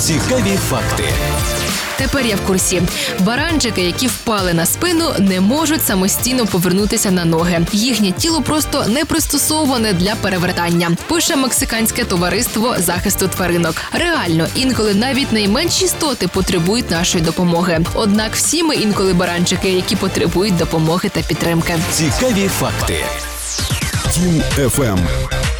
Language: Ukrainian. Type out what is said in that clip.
Цікаві факти. Тепер я в курсі. Баранчики, які впали на спину, не можуть самостійно повернутися на ноги. Їхнє тіло просто не пристосоване для перевертання, пише Мексиканське товариство захисту тваринок. Реально, інколи навіть найменші істоти потребують нашої допомоги. Однак всі ми інколи баранчики, які потребують допомоги та підтримки. Цікаві факти. Тім FM.